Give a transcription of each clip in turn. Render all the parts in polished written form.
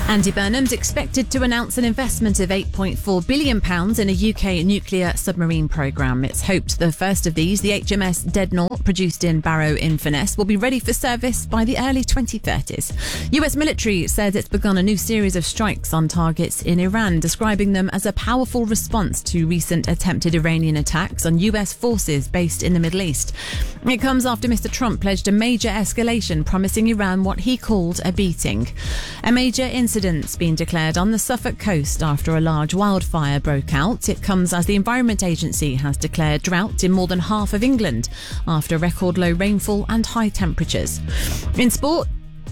Andy Burnham's expected to announce an investment of £8.4 billion in a UK nuclear submarine programme. It's hoped the first of these, the HMS Dreadnought, produced in Barrow-in-Furness, will be ready for service by the early 2030s. US military says it's begun a new series of strikes on targets in Iran, describing them as a powerful response to recent attempted Iranian attacks on US forces based in the Middle East. It comes after Mr. Trump pledged a major escalation, promising Iran what he called a beating. A major incident's been declared on the Suffolk coast after a large wildfire broke out. It comes as the Environment Agency has declared drought in more than half of England after record low rainfall and high temperatures. In sport,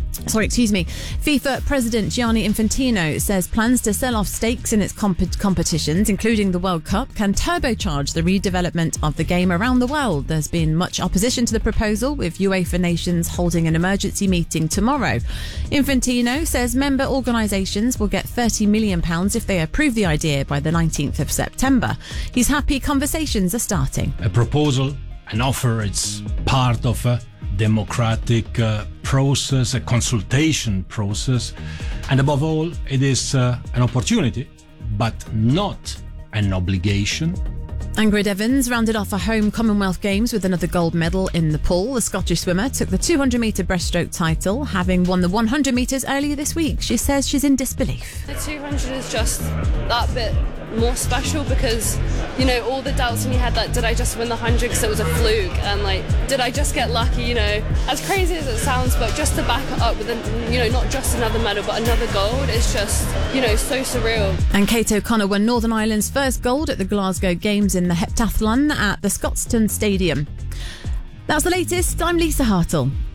FIFA President Gianni Infantino says plans to sell off stakes in its competitions, including the World Cup, can turbocharge the redevelopment of the game around the world. There's been much opposition to the proposal, with UEFA nations holding an emergency meeting tomorrow. Infantino says member organisations will get £30 million if they approve the idea by the 19th of September. He's happy conversations are starting. A proposal, an offer, it's part of a democratic process, a consultation process, and above all, it is an opportunity, but not an obligation. Ingrid Evans rounded off her home Commonwealth Games with another gold medal in the pool. The Scottish swimmer took the 200-metre breaststroke title, having won the 100 metres earlier this week. She says she's in disbelief. The 200 is just that bit more special because, you know, all the doubts in your head, like, did I just win the 100 because it was a fluke? And, like, did I just get lucky, you know? As crazy as it sounds, but just to back it up with, not just another medal, but another gold, it's just, so surreal. And Kate O'Connor won Northern Ireland's first gold at the Glasgow Games in the heptathlon at the Scotstoun Stadium. That's the latest. I'm Lisa Hartle.